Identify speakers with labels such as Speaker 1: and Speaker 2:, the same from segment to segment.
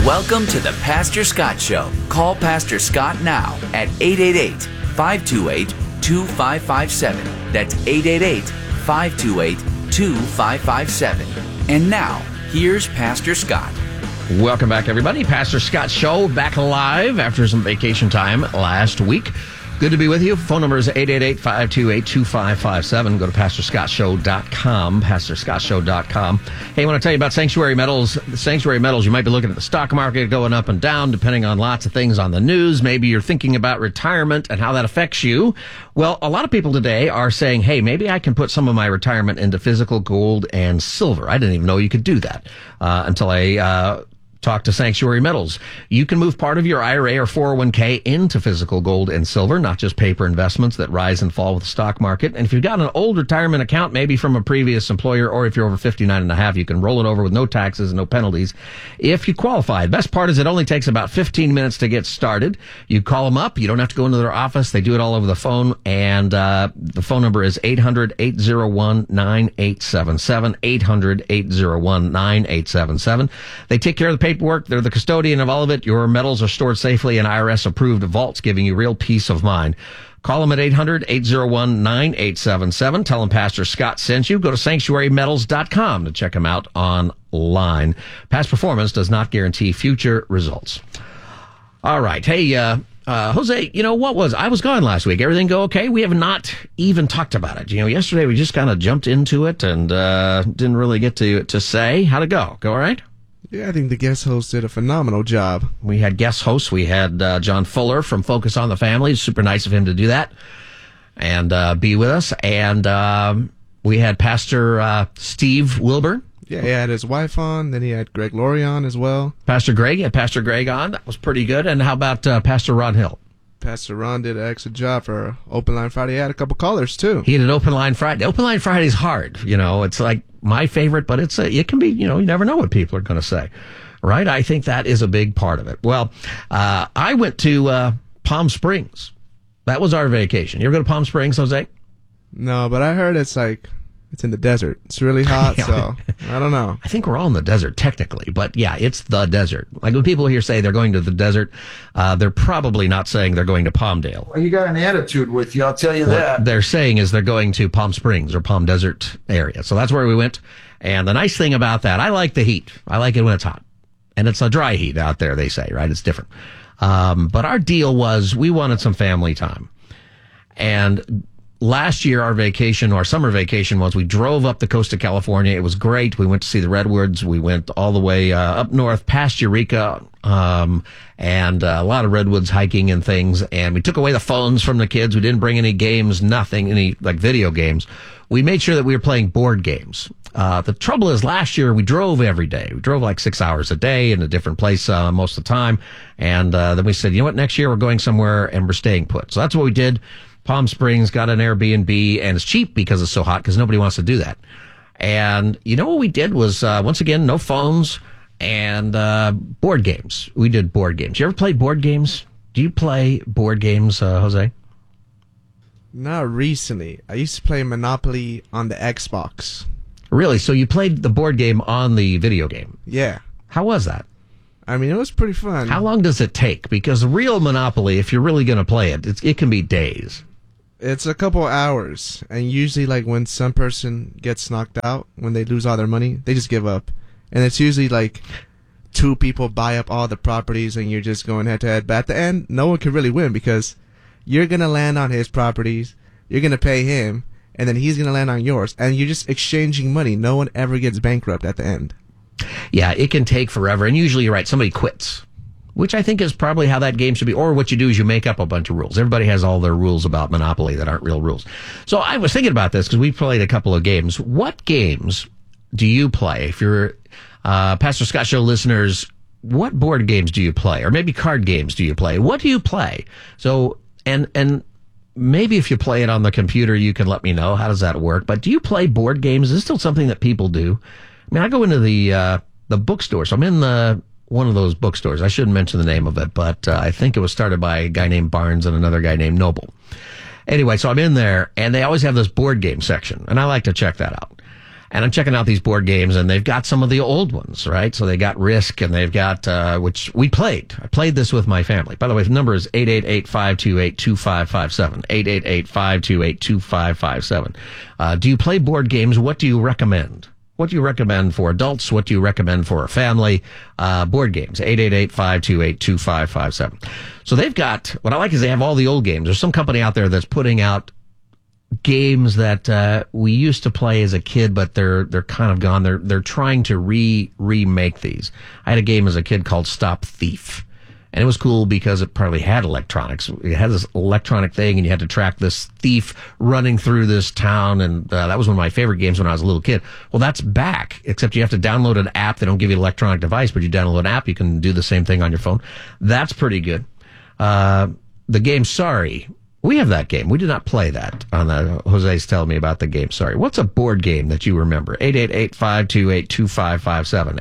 Speaker 1: Welcome to the Pastor Scott Show. Call Pastor Scott now at 888-528-2557. That's 888-528-2557. And now, here's Pastor Scott.
Speaker 2: Welcome back, everybody. Pastor Scott Show back live after some vacation time last week. Good to be with you. Phone number is 888-528-2557. Go to PastorScottShow.com, PastorScottShow.com. Hey, I want to tell you about Sanctuary Metals. The Sanctuary Metals, you might be looking at the stock market going up and down, depending on lots of things on the news. Maybe you're thinking about retirement and how that affects you. Well, a lot of people today are saying, hey, maybe I can put some of my retirement into physical gold and silver. I didn't even know you could do that until I talk to Sanctuary Metals. You can move part of your IRA or 401k into physical gold and silver, not just paper investments that rise and fall with the stock market. And if you've got an old retirement account, maybe from a previous employer, or if you're over 59 and a half, you can roll it over with no taxes and no penalties if you qualify. The best part is it only takes about 15 minutes to get started. You call them up. You don't have to go into their office. They do it all over the phone. And the phone number is 800-801-9877, 800-801-9877. They take care of the paperwork. They're the custodian of all of it. Your metals are stored safely in IRS-approved vaults, giving you real peace of mind. Call them at 800-801-9877. Tell them Pastor Scott sent you. Go to sanctuarymetals.com to check them out online. Past performance does not guarantee future results. All right. Hey, Jose, you know, I was gone last week. Everything go okay? We have not even talked about it. You know, yesterday we just kind of jumped into it and didn't really get to say. How'd it go? Go all right?
Speaker 3: Yeah, I think the guest host did a phenomenal job.
Speaker 2: We had guest hosts. We had John Fuller from Focus on the Family. It's super nice of him to do that and be with us. And we had Pastor Steve Wilburn.
Speaker 3: Yeah, he had his wife on. Then he had Greg Laurie on as well.
Speaker 2: Pastor Greg. He had Pastor Greg on. That was pretty good. And how about Pastor Ron Hill?
Speaker 3: Pastor Ron did an excellent job for Open Line Friday. He had a couple callers, too.
Speaker 2: He had an Open Line Friday. Open Line Friday is hard. You know, it's like my favorite, but it can be, you know, you never know what people are going to say, right? I think that is a big part of it. Well, I went to Palm Springs. That was our vacation. You ever go to Palm Springs, Jose?
Speaker 3: No, but I heard it's in the desert. It's really hot, so I don't know.
Speaker 2: I think we're all in the desert technically, but yeah, it's the desert. Like when people here say they're going to the desert, they're probably not saying they're going to Palmdale.
Speaker 4: Well, you got an attitude with you, I'll tell you that.
Speaker 2: What they're saying is they're going to Palm Springs or Palm Desert area. So that's where we went. And the nice thing about that, I like the heat. I like it when it's hot. And it's a dry heat out there, they say, right? It's different. But our deal was we wanted some family time. And last year, our summer vacation was we drove up the coast of California. It was great. We went to see the redwoods. We went all the way up north past Eureka, and a lot of redwoods hiking and things. And we took away the phones from the kids. We didn't bring any games, nothing, any like video games. We made sure that we were playing board games. The trouble is last year we drove every day. We drove like 6 hours a day in a different place most of the time. And then we said, you know what, next year we're going somewhere and we're staying put. So that's what we did. Palm Springs, got an Airbnb, and it's cheap because it's so hot because nobody wants to do that. And you know what we did was, once again, no phones and board games. We did board games. You ever play board games? Do you play board games, Jose?
Speaker 3: Not recently. I used to play Monopoly on the Xbox.
Speaker 2: Really? So you played the board game on the video game?
Speaker 3: Yeah.
Speaker 2: How was that?
Speaker 3: I mean, it was pretty fun.
Speaker 2: How long does it take? Because real Monopoly, if you're really going to play it, it can be days.
Speaker 3: It's a couple hours, and usually, like, when some person gets knocked out, when they lose all their money, they just give up. And it's usually, like, two people buy up all the properties, and you're just going head-to-head. But at the end, no one can really win, because you're going to land on his properties, you're going to pay him, and then he's going to land on yours. And you're just exchanging money. No one ever gets bankrupt at the end.
Speaker 2: Yeah, it can take forever. And usually, you're right, somebody quits, which I think is probably how that game should be. Or what you do is you make up a bunch of rules. Everybody has all their rules about Monopoly that aren't real rules. So I was thinking about this because we played a couple of games. What games do you play? If you're Pastor Scott Show listeners, what board games do you play? Or maybe card games do you play? What do you play? So, and maybe if you play it on the computer, you can let me know. How does that work? But do you play board games? Is this still something that people do? I mean, I go into the bookstore. So I'm in one of those bookstores. I shouldn't mention the name of it, but I think it was started by a guy named Barnes and another guy named Noble. Anyway, so I'm in there, and they always have this board game section, and I like to check that out. And I'm checking out these board games, and they've got some of the old ones, right? So they got Risk, and they've got, which we played. I played this with my family. By the way, the number is 888-528-2557. 888-528-2557. Do you play board games? What do you recommend? What do you recommend for adults? What do you recommend for a family? Board games, 888-528-2557. So they've got, what I like is they have all the old games. There's some company out there that's putting out games that we used to play as a kid, but they're kind of gone. They're trying to remake these. I had a game as a kid called Stop Thief, and it was cool because it probably had electronics. It had this electronic thing, and you had to track this thief running through this town, and that was one of my favorite games when I was a little kid. Well, that's back, except you have to download an app. They don't give you an electronic device, but you download an app, you can do the same thing on your phone. That's pretty good. The game Sorry. We have that game. We did not play that on the, Jose's telling me about the game. Sorry. What's a board game that you remember? 888-528-2557.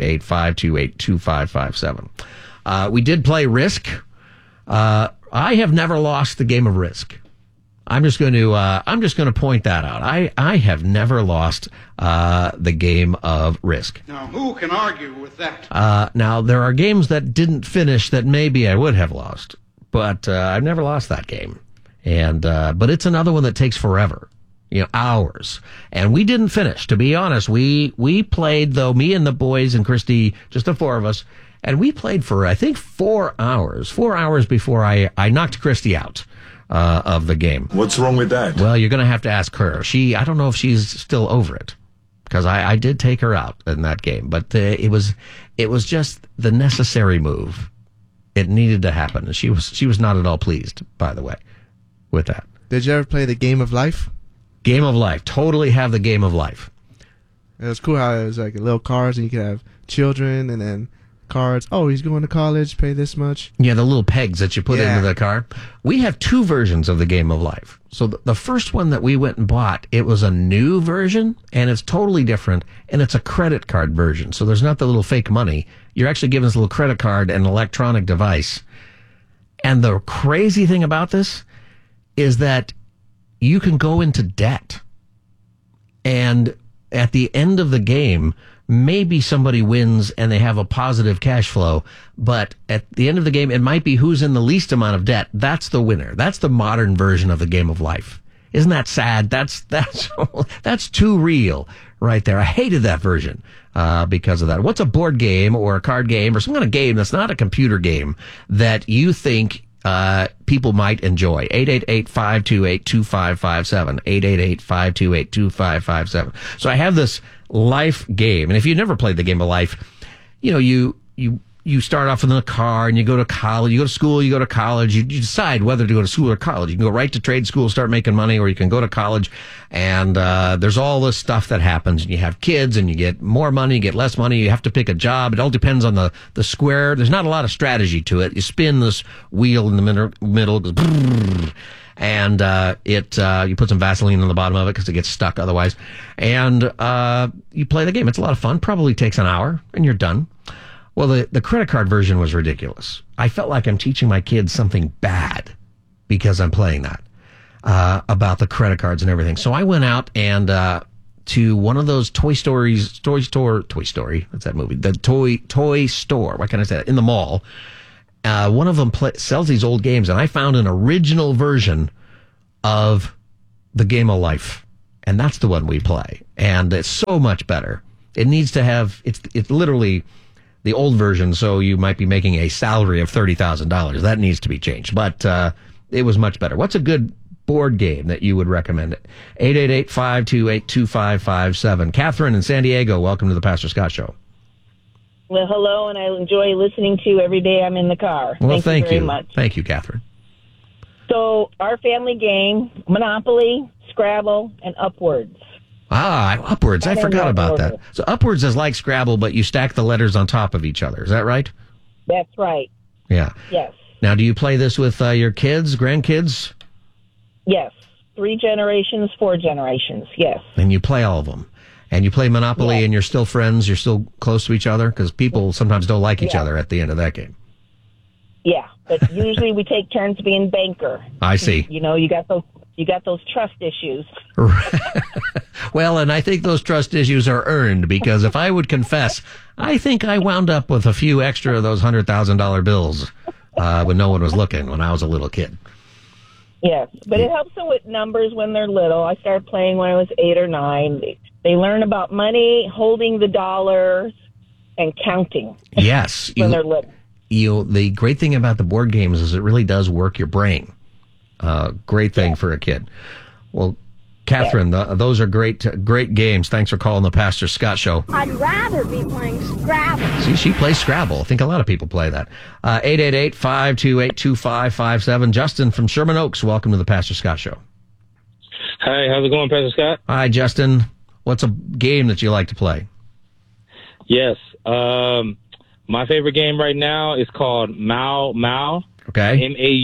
Speaker 2: 888-528-2557. We did play Risk. I have never lost the game of Risk. I'm just going to point that out. I have never lost, the game of Risk.
Speaker 5: Now, who can argue with that?
Speaker 2: Now there are games that didn't finish that maybe I would have lost, but, I've never lost that game. And, but it's another one that takes forever, hours. And we didn't finish, to be honest. We played, though, me and the boys and Christy, just the four of us, and we played for, I think, 4 hours. 4 hours before I knocked Christy out, of the game.
Speaker 6: What's wrong with that?
Speaker 2: Well, you're going to have to ask her. I don't know if she's still over it, because I did take her out in that game, but, it was just the necessary move. It needed to happen. And she was not at all pleased, by the way, with that.
Speaker 3: Did you ever play the Game of Life?
Speaker 2: Game of Life. Totally have the Game of Life.
Speaker 3: It was cool how it was like little cards, and you could have children, and then cards. Oh, he's going to college, pay this much.
Speaker 2: Yeah, the little pegs that you put into the car. We have two versions of the Game of Life. So the first one that we went and bought, it was a new version, and it's totally different, and it's a credit card version. So there's not the little fake money. You're actually given this little credit card and an electronic device. And the crazy thing about this is that you can go into debt. And at the end of the game, maybe somebody wins and they have a positive cash flow. But at the end of the game, it might be who's in the least amount of debt. That's the winner. That's the modern version of the Game of Life. Isn't that sad? That's too real right there. I hated that version because of that. What's a board game or a card game or some kind of game that's not a computer game that you think people might enjoy? 888-528-2557. 888-528-2557. So I have this Life game, and if you've never played the Game of Life, you start off in a car and you go to college, you go to school, you go to college, you decide whether to go to school or college. You can go right to trade school, start making money, or you can go to college, and there's all this stuff that happens, and you have kids, and you get more money, you get less money, you have to pick a job. It all depends on the square. There's not a lot of strategy to it. You spin this wheel in the middle, it goes brrr, and you put some Vaseline on the bottom of it because it gets stuck otherwise, and you play the game. It's a lot of fun. Probably takes an hour, and you're done. Well, the credit card version was ridiculous. I felt like I'm teaching my kids something bad because I'm playing that, about the credit cards and everything. So I went out and to one of those Toy Story. What's that movie? The toy store. What can I say? In the mall. One of them sells these old games, and I found an original version of the Game of Life, and that's the one we play. And it's so much better. It needs to have. It's literally the old version, so you might be making a salary of $30,000. That needs to be changed, but it was much better. What's a good board game that you would recommend? 888-528-2557. Catherine in San Diego, welcome to the Pastor Scott Show.
Speaker 7: Well, hello, and I enjoy listening to you every day I'm in the car.
Speaker 2: Well, thank you
Speaker 7: very much.
Speaker 2: Thank you, Catherine.
Speaker 7: So our family game, Monopoly, Scrabble, and Upwards.
Speaker 2: Upwards. I forgot about that. So Upwards is like Scrabble, but you stack the letters on top of each other. Is that right?
Speaker 7: That's right.
Speaker 2: Yeah.
Speaker 7: Yes.
Speaker 2: Now, do you play this with your kids, grandkids?
Speaker 7: Yes. 3 generations, 4 generations. Yes.
Speaker 2: And you play all of them. And you play Monopoly, and you're still friends. You're still close to each other because people sometimes don't like each other at the end of that game.
Speaker 7: Yeah, but usually we take turns being banker.
Speaker 2: I see.
Speaker 7: You got those You got those trust issues.
Speaker 2: Well, and I think those trust issues are earned because if I would confess, I think I wound up with a few extra of those $100,000 bills when no one was looking when I was a little kid.
Speaker 7: Yes, but it helps them with numbers when they're little. I started playing when I was 8 or 9. They learn about money, holding the dollars, and counting.
Speaker 2: Yes.
Speaker 7: when they're little.
Speaker 2: The great thing about the board games is it really does work your brain. Great thing for a kid. Well, Catherine, those are great games. Thanks for calling the Pastor Scott Show.
Speaker 6: I'd rather be playing Scrabble.
Speaker 2: See, she plays Scrabble. I think a lot of people play that. 888-528-2557. Justin from Sherman Oaks, welcome to the Pastor Scott Show.
Speaker 8: Hi, how's it going, Pastor Scott?
Speaker 2: Hi, Justin. What's a game that you like to play?
Speaker 8: Yes. My favorite game right now is called Mau Mau.
Speaker 2: Okay.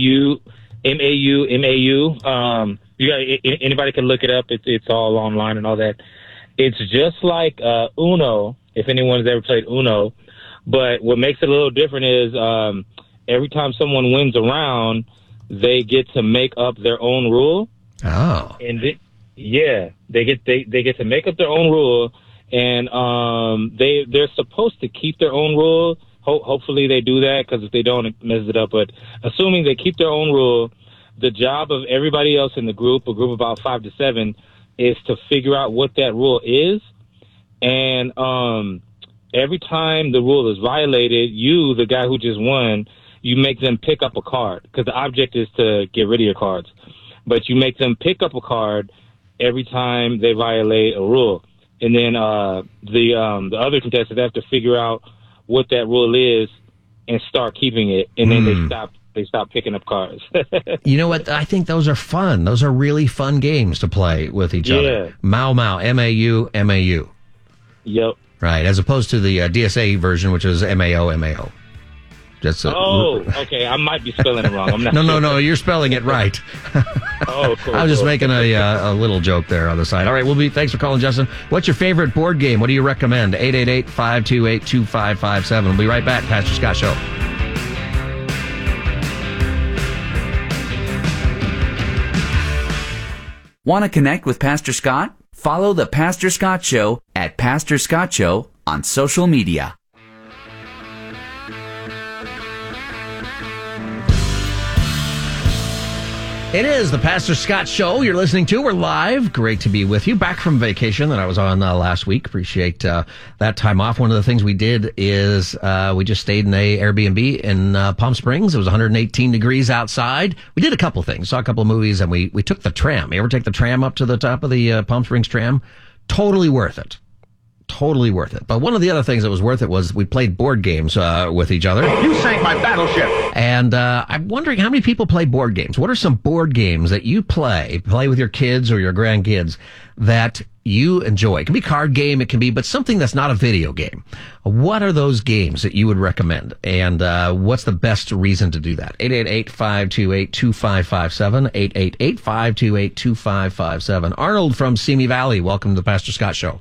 Speaker 8: M-A-U. Anybody can look it up. It's all online and all that. It's just like Uno, if anyone's ever played Uno. But what makes it a little different is every time someone wins a round, they get to make up their own rule.
Speaker 2: Oh.
Speaker 8: And they get to make up their own rule, and they're supposed to keep their own rule. Hopefully they do that, because if they don't, it messes it up. But assuming they keep their own rule, the job of everybody else in the group, a group of about 5 to 7, is to figure out what that rule is. And every time the rule is violated, you, the guy who just won, you make them pick up a card, because the object is to get rid of your cards. But you make them pick up a card every time they violate a rule. And then the other contestants have to figure out what that rule is and start keeping it. And then they stop picking up cards.
Speaker 2: You know what? I think those are fun. Those are really fun games to play with each other. Mau Mau, M-A-U, M-A-U.
Speaker 8: Yep.
Speaker 2: Right, as opposed to the DSA version, which is M-A-O, M-A-O.
Speaker 8: Okay. I might be spelling it wrong. I'm not sure.
Speaker 2: No, you're spelling it right.
Speaker 8: Cool.
Speaker 2: I was just making a little joke there on the side. All right, thanks for calling, Justin. What's your favorite board game? What do you recommend? 888-528-2557. We'll be right back. Pastor Scott Show.
Speaker 1: Want to connect with Pastor Scott? Follow the Pastor Scott Show at Pastor Scott Show on social media.
Speaker 2: It is the Pastor Scott Show you're listening to. We're live. Great to be with you. Back from vacation that I was on last week. Appreciate that time off. One of the things we did is we just stayed in a Airbnb in Palm Springs. It was 118 degrees outside. We did a couple things. Saw a couple of movies, and we took the tram. You ever take the tram up to the top of the Palm Springs tram? Totally worth it. Totally worth it. But one of the other things that was worth it was we played board games with each other.
Speaker 5: You sank my battleship.
Speaker 2: And I'm wondering how many people play board games. What are some board games that you play with your kids or your grandkids that you enjoy? It can be a card game, it can be, but something that's not a video game. What are those games that you would recommend? And what's the best reason to do that? 888-528-2557, 888-528-2557. Arnold from Simi Valley, welcome to the Pastor Scott Show.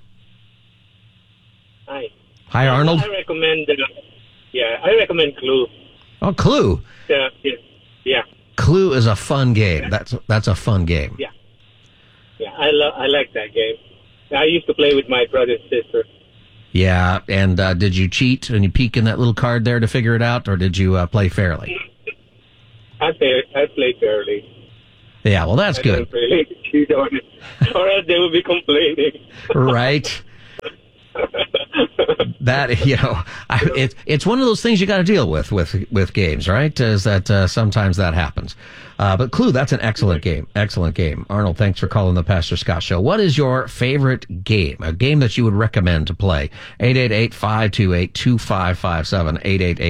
Speaker 2: Hi, Arnold.
Speaker 9: I recommend Clue.
Speaker 2: Oh, Clue.
Speaker 9: Yeah.
Speaker 2: Clue is a fun game. That's a fun game.
Speaker 9: Yeah. I like that game. I used to play with my brother and sister.
Speaker 2: Yeah, and did you cheat and you peek in that little card there to figure it out, or did you play fairly?
Speaker 9: I played fairly.
Speaker 2: Yeah, well, that's good.
Speaker 9: Don't really cheat on it, or else they will be complaining.
Speaker 2: Right. That, it's one of those things you got to deal with games, right? Is that sometimes that happens. But Clue, that's an excellent game. Excellent game. Arnold, thanks for calling the Pastor Scott Show. What is your favorite game? A game that you would recommend to play? 888-528-2557,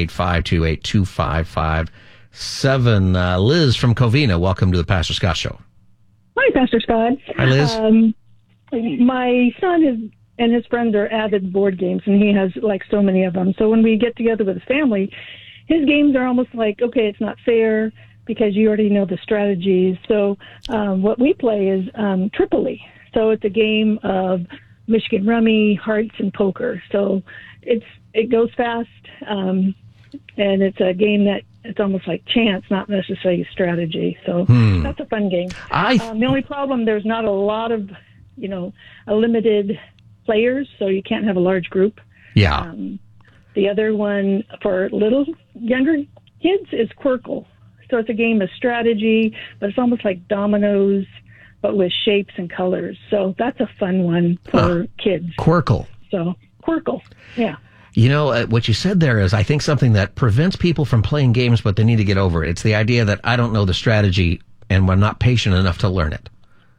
Speaker 2: 888-528-2557. Liz from Covina, welcome to the Pastor Scott Show.
Speaker 10: Hi, Pastor Scott.
Speaker 2: Hi, Liz.
Speaker 10: My son and his friends are avid board games, and he has like so many of them. So when we get together with his family, his games are almost like, okay, it's not fair because you already know the strategies. So what we play is Tripoli. So it's a game of Michigan rummy, hearts, and poker. So it goes fast, and it's a game that it's almost like chance, not necessarily strategy. So that's a fun game. The only problem, there's not a lot of, a limited players, so you can't have a large group.
Speaker 2: Yeah.
Speaker 10: The other one for younger kids is Quirkle. So it's a game of strategy, but it's almost like dominoes, but with shapes and colors. So that's a fun one for kids.
Speaker 2: Quirkle.
Speaker 10: So Quirkle, yeah.
Speaker 2: What you said there is, I think, something that prevents people from playing games, but they need to get over it. It's the idea that I don't know the strategy and I'm not patient enough to learn it.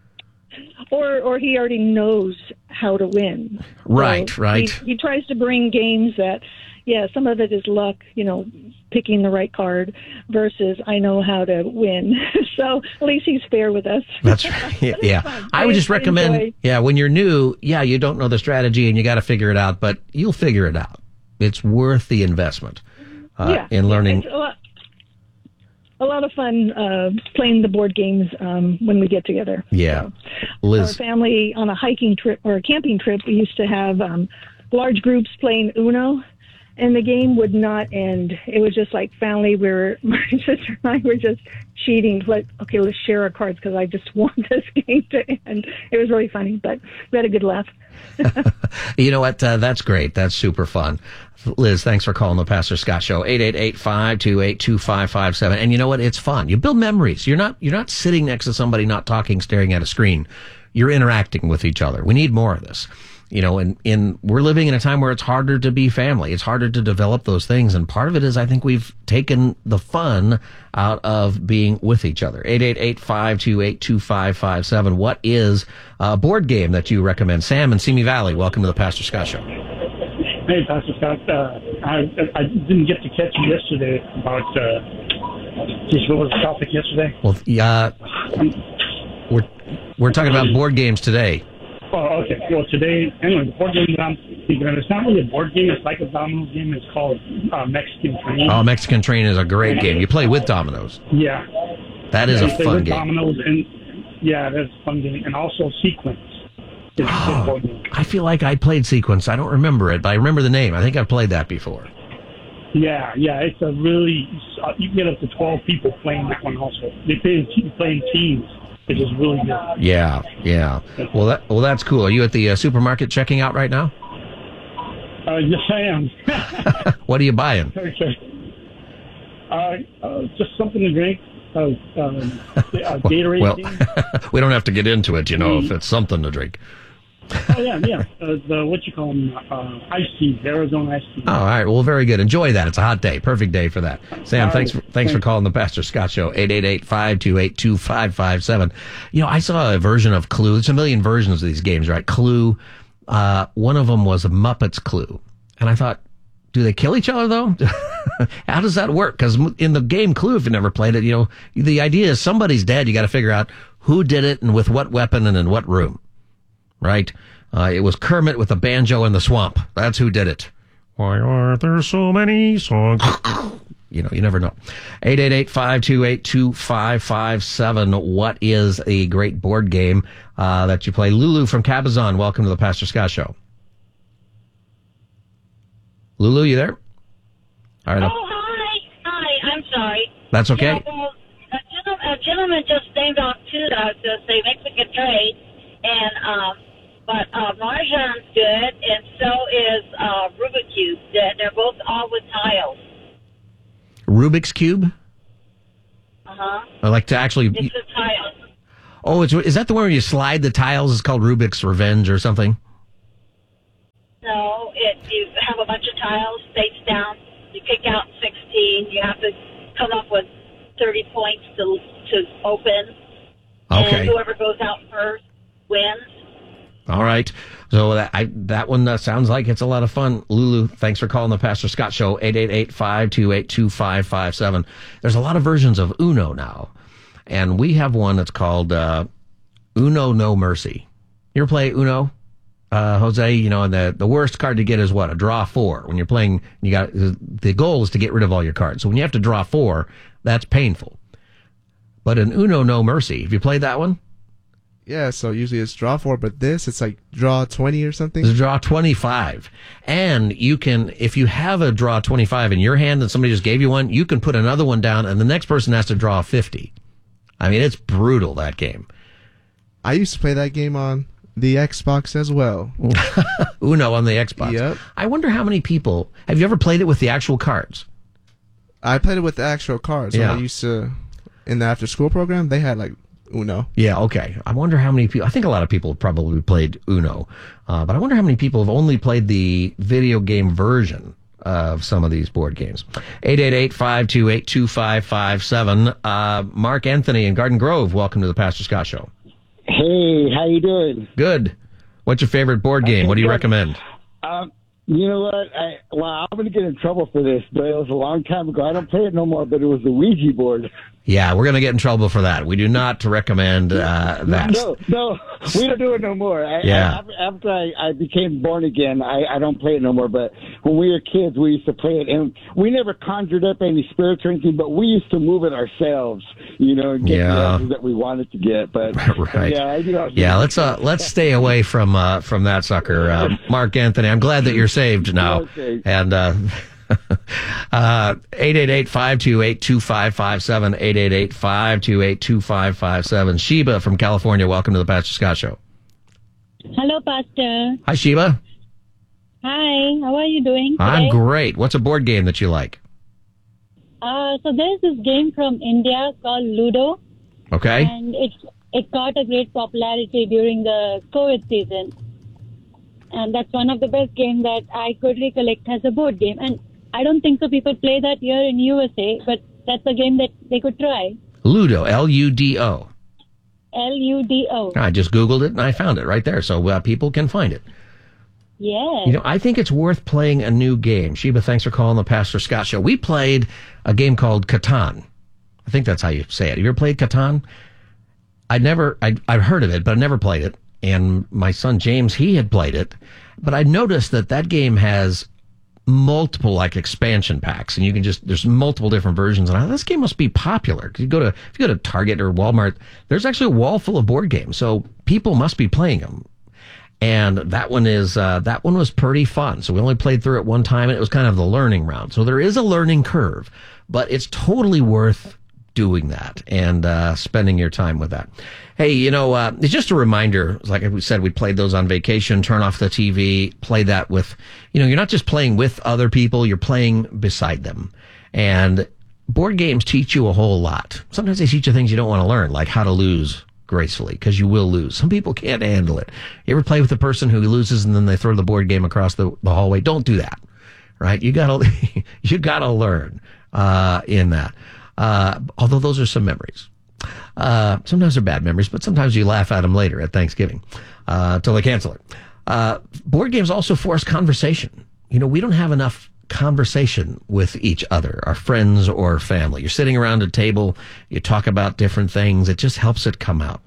Speaker 10: Or he already knows how to win.
Speaker 2: Right,
Speaker 10: so
Speaker 2: right.
Speaker 10: He tries to bring games that, some of it is luck, picking the right card versus I know how to win. So at least he's fair with us.
Speaker 2: That's right. Yeah. I would just recommend, when you're new, you don't know the strategy and you got to figure it out, but you'll figure it out. It's worth the investment in learning.
Speaker 10: It's a lot of fun playing the board games when we get together.
Speaker 2: Yeah.
Speaker 10: So,
Speaker 2: Liz.
Speaker 10: our family on a hiking trip or a camping trip, we used to have large groups playing Uno. And the game would not end. It was just like family. My sister and I were just cheating. Like, okay, let's share our cards because I just want this game to end. It was really funny, but we had a good laugh.
Speaker 2: You know what? That's great. That's super fun. Liz, thanks for calling the Pastor Scott Show. 888-528-2557. And you know what? It's fun. You build memories. You're not sitting next to somebody not talking, staring at a screen. You're interacting with each other. We need more of this. And we're living in a time where it's harder to be family. It's harder to develop those things. And part of it is I think we've taken the fun out of being with each other. 888-528-2557. What is a board game that you recommend? Sam in Simi Valley, welcome to the Pastor Scott Show.
Speaker 11: Hey, Pastor Scott. I didn't get to catch you yesterday about, what was the topic yesterday?
Speaker 2: Well, we're talking about board games today.
Speaker 11: Oh, okay. Well, today, anyway, the board game that I'm thinking of, it's not really a board game. It's like a domino game. It's called Mexican Train.
Speaker 2: Oh, Mexican Train is a great game. You play with dominoes.
Speaker 11: Yeah.
Speaker 2: That is a fun game.
Speaker 11: Dominoes and, that's a fun game. And also Sequence.
Speaker 2: I feel like I played Sequence. I don't remember it, but I remember the name. I think I've played that before.
Speaker 11: Yeah. It's a really, you can get up to 12 people playing that one also. They play in teams. It is really good.
Speaker 2: Yeah. Well, that's cool. Are you at the supermarket checking out right now?
Speaker 11: Yes, I am.
Speaker 2: What are you buying?
Speaker 11: Okay. Just something to drink. Gatorade.
Speaker 2: Well, we don't have to get into it, if it's something to drink.
Speaker 11: Oh, yeah. What you call them? Iced tea, Arizona iced tea.
Speaker 2: Oh, all right. Well, very good. Enjoy that. It's a hot day. Perfect day for that. Sam, thanks for calling the Pastor Scott Show. 888-528-2557. I saw a version of Clue. There's a million versions of these games, right? Clue. One of them was a Muppets Clue. And I thought, do they kill each other, though? How does that work? Because in the game Clue, if you never played it, the idea is somebody's dead. You got to figure out who did it and with what weapon and in what room. Right? It was Kermit with a banjo in the swamp. That's who did it. Why are there so many songs? You never know. 888-528-2557. What is a great board game that you play? Lulu from Cabazon, welcome to the Pastor Scott Show. Lulu, you there? All right.
Speaker 12: Oh, hi. I'm sorry.
Speaker 2: That's okay.
Speaker 12: Yeah, well, a gentleman just named off two that I was going to say, Mexican Trade, and but Mahjong's good, and so is Rubik's Cube. They're both all with tiles.
Speaker 2: Rubik's Cube?
Speaker 12: Uh-huh.
Speaker 2: I like to actually...
Speaker 12: It's the tiles.
Speaker 2: Oh, is that the one where you slide the tiles? It's called Rubik's Revenge or something?
Speaker 12: No, you have a bunch of tiles face down. You pick out 16. You have to come up with 30 points to open.
Speaker 2: Okay.
Speaker 12: And whoever goes out first wins.
Speaker 2: All right. So that one sounds like it's a lot of fun. Lulu, thanks for calling the Pastor Scott Show, 888-528-2557. There's a lot of versions of Uno now. And we have one that's called Uno No Mercy. You ever play Uno, Jose? And the worst card to get is what? A draw 4. When you're playing, the goal is to get rid of all your cards. So when you have to draw 4, that's painful. But in Uno No Mercy, have you played that one?
Speaker 3: Yeah, so usually it's draw 4, but this, it's like draw 20 or something.
Speaker 2: It's draw 25. And you can, if you have a draw 25 in your hand and somebody just gave you one, you can put another one down and the next person has to draw 50. I mean, it's brutal, that game.
Speaker 3: I used to play that game on the Xbox as well.
Speaker 2: Uno on the Xbox.
Speaker 3: Yep.
Speaker 2: I wonder how many people, have you ever played it with the actual cards?
Speaker 3: I played it with the actual cards.
Speaker 2: Yeah.
Speaker 3: I used to, in the after school program, they had like Uno.
Speaker 2: Yeah, okay. I wonder how many people, I think a lot of people have probably played Uno, but I wonder how many people have only played the video game version of some of these board games. 888-528-2557. Mark Anthony in Garden Grove, welcome to the Pastor Scott Show.
Speaker 13: Hey, how you doing?
Speaker 2: Good. What's your favorite board game? What do you recommend?
Speaker 13: You know what? I'm going to get in trouble for this, but it was a long time ago. I don't play it no more, but it was the Ouija board.
Speaker 2: Yeah, we're going to get in trouble for that. We do not recommend that.
Speaker 13: No, we don't do it no more. After I became born again, I don't play it no more. But when we were kids, we used to play it, and we never conjured up any spirits or anything, but we used to move it ourselves, and get the answers that we wanted to get. But
Speaker 2: right.
Speaker 13: Yeah,
Speaker 2: let's stay away from that sucker. Mark Anthony, I'm glad that you're saved now.
Speaker 13: Okay.
Speaker 2: And 888-528-2557, 888-528-2557. Sheba from California, welcome to the Pastor Scott Show.
Speaker 14: Hello, Pastor.
Speaker 2: Hi, Sheba.
Speaker 14: Hi, how are you doing today?
Speaker 2: I'm great. What's a board game that you like?
Speaker 14: So there's this game from India called Ludo.
Speaker 2: Okay.
Speaker 14: And it got a great popularity during the COVID season. And that's one of the best games that I could recollect as a board game. And I don't think so people play that here in USA, but that's a game that they could try.
Speaker 2: Ludo, L-U-D-O.
Speaker 14: L-U-D-O.
Speaker 2: I just Googled it and I found it right there, so people can find it.
Speaker 14: Yeah.
Speaker 2: I think it's worth playing a new game. Sheba, thanks for calling the Pastor Scott Show. We played a game called Catan. I think that's how you say it. Have you ever played Catan? I've heard of it, but I never played it. And my son James, he had played it. But I noticed that game has multiple expansion packs, and you can there's multiple different versions. And this game must be popular. If you go to Target or Walmart, there's actually a wall full of board games, so people must be playing them. And that one was pretty fun. So we only played through it one time, and it was kind of the learning round. So there is a learning curve, but it's totally worth doing that and spending your time with that. Hey, it's just a reminder, like we said, we played those on vacation, turn off the TV, play that with, you're not just playing with other people, you're playing beside them. And board games teach you a whole lot. Sometimes they teach you things you don't want to learn, like how to lose gracefully, because you will lose. Some people can't handle it. You ever play with a person who loses and then they throw the board game across the hallway? Don't do that, right? You gotta learn in that. Although those are some memories. Sometimes they're bad memories, but sometimes you laugh at them later at Thanksgiving, till they cancel it. Board games also force conversation. We don't have enough conversation with each other, our friends or family. You're sitting around a table, you talk about different things. It just helps it come out.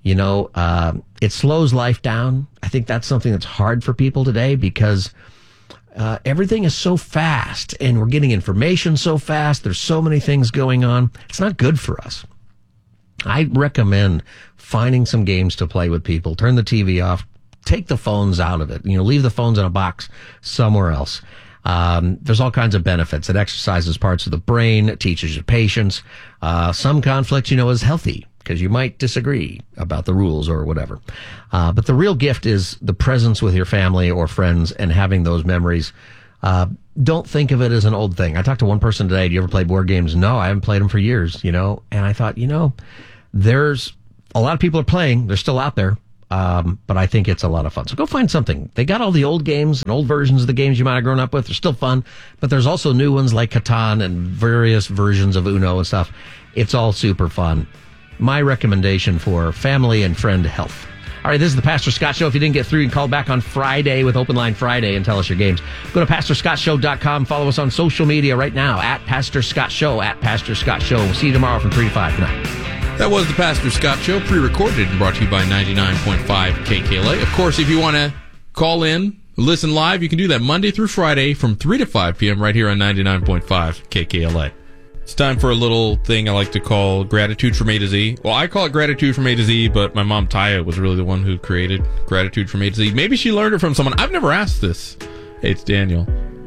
Speaker 2: It slows life down. I think that's something that's hard for people today because everything is so fast and we're getting information so fast. There's so many things going on. It's not good for us. I recommend finding some games to play with people. Turn the TV off. Take the phones out of it. Leave the phones in a box somewhere else. There's all kinds of benefits. It exercises parts of the brain. It teaches you patience. Some conflict, is healthy because you might disagree about the rules or whatever. But the real gift is the presence with your family or friends and having those memories. Don't think of it as an old thing. I talked to one person today. Do you ever play board games? No, I haven't played them for years, And I thought, there's a lot of people are playing. They're still out there. But I think it's a lot of fun. So go find something. They got all the old games and old versions of the games you might have grown up with. They're still fun, but there's also new ones like Catan and various versions of Uno and stuff. It's all super fun. My recommendation for family and friend health. All right, this is the Pastor Scott Show. If you didn't get through, you can call back on Friday with Open Line Friday and tell us your games. Go to PastorScottShow.com. Follow us on social media right now at Pastor Scott Show, at Pastor Scott Show. We'll see you tomorrow from 3 to 5 tonight.
Speaker 15: That was the Pastor Scott Show, pre-recorded and brought to you by 99.5 KKLA. Of course, if you want to call in, listen live, you can do that Monday through Friday from 3 to 5 p.m. right here on 99.5 KKLA. It's time for a little thing I like to call Gratitude from A to Z. Well, I call it Gratitude from A to Z, but my mom, Taya, was really the one who created Gratitude from A to Z. Maybe she learned it from someone. I've never asked this. Hey, it's Daniel.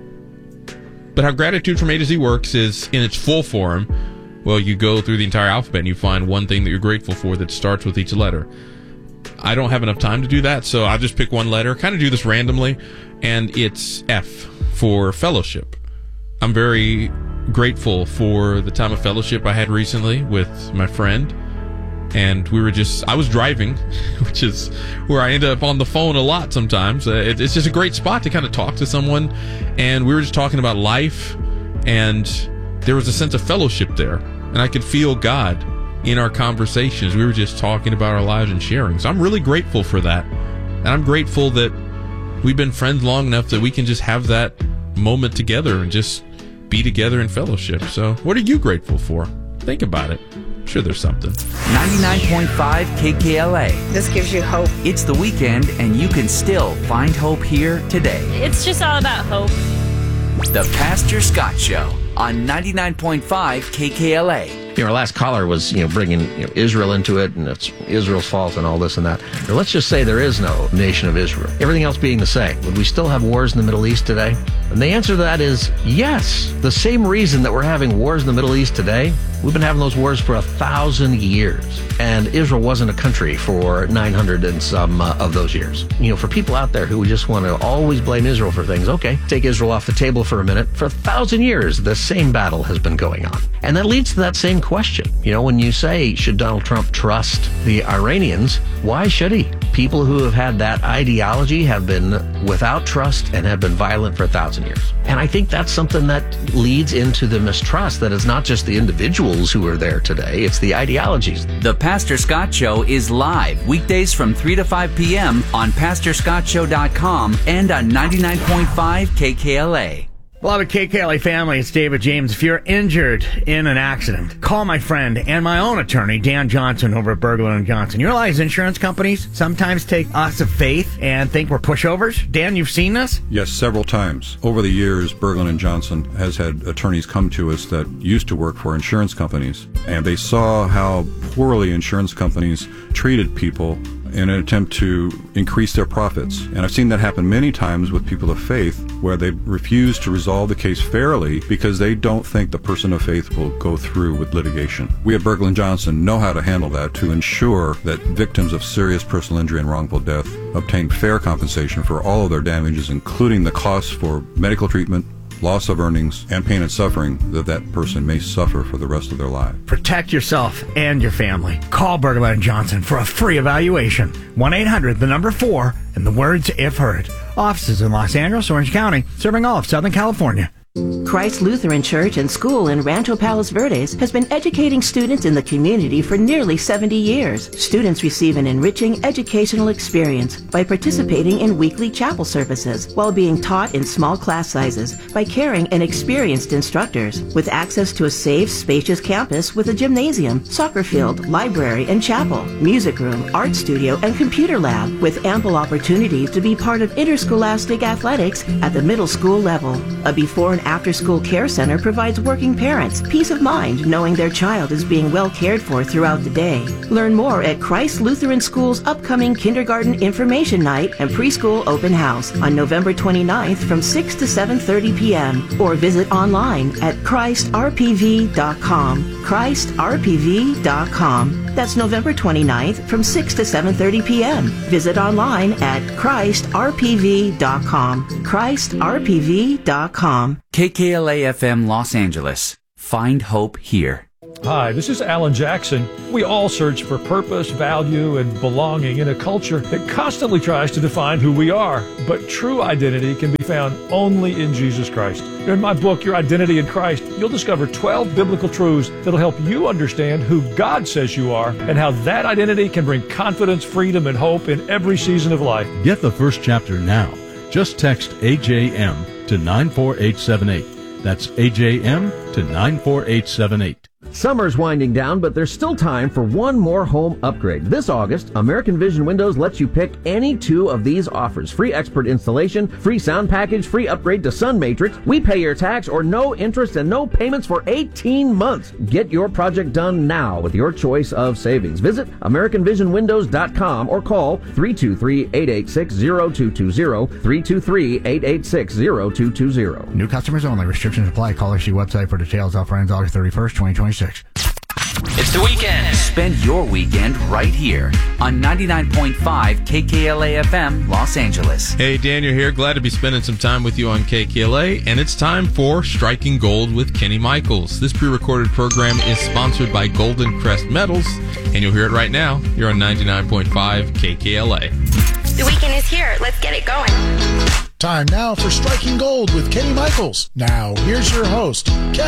Speaker 15: But how Gratitude from A to Z works is, in its full form, well, you go through the entire alphabet and you find one thing that you're grateful for that starts with each letter. I don't have enough time to do that, so I'll just pick one letter, kind of do this randomly, and it's F for fellowship. I'm very grateful for the time of fellowship I had recently with my friend, and I was driving, which is where I end up on the phone a lot sometimes. It's just a great spot to kind of talk to someone, and we were just talking about life, and there was a sense of fellowship there, and I could feel God in our conversations. We were just talking about our lives and sharing, so I'm really grateful for that, and I'm grateful that we've been friends long enough that we can just have that moment together and just be together in fellowship. So what are you grateful for? Think about it. I'm sure there's something.
Speaker 1: 99.5 KKLA.
Speaker 16: This gives you hope.
Speaker 1: It's the weekend, and you can still find hope here today.
Speaker 17: It's just all about hope.
Speaker 1: The Pastor Scott Show on 99.5 KKLA.
Speaker 2: Our last caller was, bringing Israel into it, and it's Israel's fault and all this and that. Now, let's just say there is no nation of Israel. Everything else being the same. Would we still have wars in the Middle East today? And the answer to that is yes. The same reason that we're having wars in the Middle East today, we've been having those wars for 1,000 years. And Israel wasn't a country for 900 and some of those years. For people out there who just want to always blame Israel for things, okay, take Israel off the table for a minute. For 1,000 years, the same battle has been going on. And that leads to that same question. When you say, should Donald Trump trust the Iranians, why should he? People who have had that ideology have been without trust and have been violent for 1,000 years. And I think that's something that leads into the mistrust, that it's not just the individuals who are there today, it's the ideologies.
Speaker 1: The Pastor Scott Show is live weekdays from 3 to 5 p.m. on PastorScottShow.com and on 99.5 KKLA.
Speaker 18: Beloved KKLA family, it's David James. If you're injured in an accident, call my friend and my own attorney, Dan Johnson, over at Berglund & Johnson. You realize insurance companies sometimes take us of faith and think we're pushovers? Dan, you've seen this?
Speaker 19: Yes, several times. Over the years, Berglund & Johnson has had attorneys come to us that used to work for insurance companies, and they saw how poorly insurance companies treated people in an attempt to increase their profits. And I've seen that happen many times with people of faith, where they refuse to resolve the case fairly because they don't think the person of faith will go through with litigation. We at Berglund & Johnson know how to handle that to ensure that victims of serious personal injury and wrongful death obtain fair compensation for all of their damages, including the costs for medical treatment, loss of earnings, and pain and suffering that person may suffer for the rest of their life.
Speaker 18: Protect yourself and your family. Call Berglund & Johnson for a free evaluation. 1-800-4, and the words "if heard." Offices in Los Angeles, Orange County, serving all of Southern California.
Speaker 20: Christ Lutheran Church and School in Rancho Palos Verdes has been educating students in the community for nearly 70 years. Students receive an enriching educational experience by participating in weekly chapel services while being taught in small class sizes by caring and experienced instructors, with access to a safe, spacious campus with a gymnasium, soccer field, library, and chapel, music room, art studio, and computer lab, with ample opportunities to be part of interscholastic athletics at the middle school level. A before and after-school care center provides working parents peace of mind knowing their child is being well cared for throughout the day. Learn more at Christ Lutheran School's upcoming Kindergarten Information Night and Preschool Open House on November 29th from 6 to 7:30 p.m. or visit online at ChristRPV.com. ChristRPV.com. That's November 29th from 6 to 7:30 p.m. Visit online at ChristRPV.com. ChristRPV.com.
Speaker 1: KKLA-FM Los Angeles. Find hope here.
Speaker 21: Hi, this is Alan Jackson. We all search for purpose, value, and belonging in a culture that constantly tries to define who we are. But true identity can be found only in Jesus Christ. In my book, Your Identity in Christ, you'll discover 12 biblical truths that'll help you understand who God says you are and how that identity can bring confidence, freedom, and hope in every season of life.
Speaker 22: Get the first chapter now. Just text AJM to 94878. That's AJM to 94878.
Speaker 16: Summer's winding down, but there's still time for one more home upgrade. This August, American Vision Windows lets you pick any two of these offers. Free expert installation, free sound package, free upgrade to Sun Matrix. We pay your tax or no interest and no payments for 18 months. Get your project done now with your choice of savings. Visit AmericanVisionWindows.com or call 323-886-0220, 323-886-0220.
Speaker 17: New customers only. Restrictions apply. Call our website for details. Offer ends August 31st, 2026.
Speaker 1: It's the weekend. Spend your weekend right here on 99.5 KKLA FM, Los Angeles.
Speaker 15: Hey, Daniel here. Glad to be spending some time with you on KKLA. And it's time for Striking Gold with Kenny Michaels. This pre-recorded program is sponsored by Golden Crest Metals, and you'll hear it right now. You're on 99.5 KKLA.
Speaker 23: The weekend is here. Let's get it going.
Speaker 24: Time now for Striking Gold with Kenny Michaels. Now, here's your host,